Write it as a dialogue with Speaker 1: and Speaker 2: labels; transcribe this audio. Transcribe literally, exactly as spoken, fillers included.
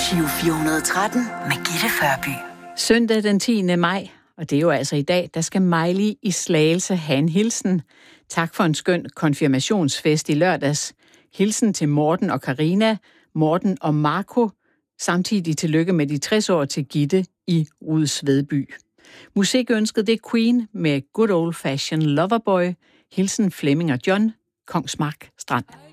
Speaker 1: Giro fire hundrede og tretten med Gitte Førby.
Speaker 2: Søndag den tiende maj, og det er jo altså i dag, der skal Miley i Slagelse have en hilsen. Tak for en skøn konfirmationsfest i lørdags. Hilsen til Morten og Karina, Morten og Marco. Samtidig tillykke med de tres år til Gitte i Rudsvedby. Musikønsket det er Queen med Good Old Fashioned Loverboy. Hilsen Flemming og John, Kongsmark Strand.